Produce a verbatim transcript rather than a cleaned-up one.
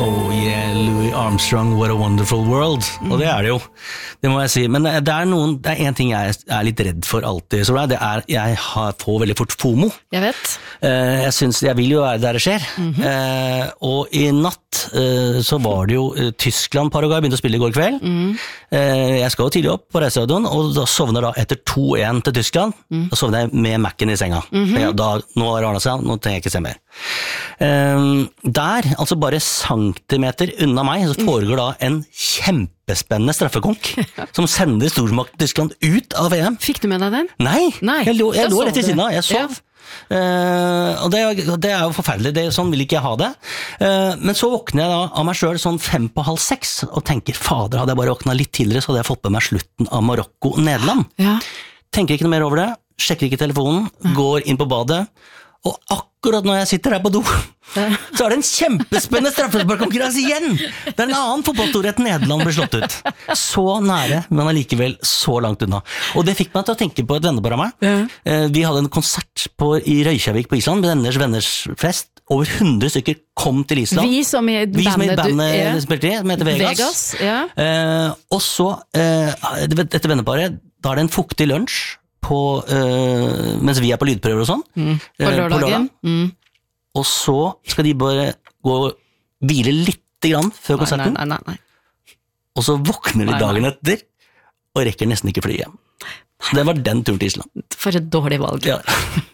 Oh yeah, Louis Armstrong, what a wonderful world. Og det er det jo, det må jeg si. Men det er noen, det er en ting jeg er litt redd for alltid, så det er, jeg har får veldig fort FOMO. Jeg vet. Jeg synes, jeg vil jo være der det skjer. Mm-hmm. Og i natt så var det jo Tyskland, Paraguay begynte å spille i går kveld. Mm. Jeg skal jo tidlig opp på reiseradioen, og da sovner da etter to en til Tyskland, mm. da sovner jeg med Mac-en i senga. Mm-hmm. Ja, da, nå har Arne seg, nå trenger jeg ikke se mer. Der, altså bare centimeter unna meg, så foregår da en kjempespennende straffekonk som sender stormakten Tyskland ut av V M. Fikk du med deg den? Nei, Nei. jeg lå, jeg lå rett i siden av, jeg sov. Ja. Uh, og det, det er jo forferdelig, det, sånn vil ikke jeg ha det. Uh, men så våkner jeg da av meg selv sånn fem på halv seks, og tenker, fader, hadde jeg bare våknet litt tidligere, så hadde jeg fått med meg slutten av Marokko og Nederland. Ja. Tenker ikke noe mer over det, sjekker ikke telefonen, ja. Går inn på badet, og akkurat når jeg sitter her på do, så er det en kjempespennende straffesparkkonkurranse igjen. Det er en annen fotballstorhet Nederland ble slått ut. Så nære, men allikevel så langt unna. Og det fikk meg til å tenke på et vennepar av meg. Ja. Vi hadde en konsert på, i Reykjavik på Island, venners venners fest. Over hundre stykker kom til Island. Vi som i bandet, Vi som i bandet ja. spilte i, som heter Vegas. Vegas ja. eh, og så, eh, dette venneparet, da er det en fuktig lunsj, på, uh, mens vi er på lydprøver og sånn, mm. på lørdagen. Mm. Og så skal de bare gå og hvile litt grann før nei, konserten, nei, nei, nei. Og så våkner de dagen nei, nei. etter, og rekker nesten ikke fly hjem. Det var den turen til Island. For et dårlig valg. Ja.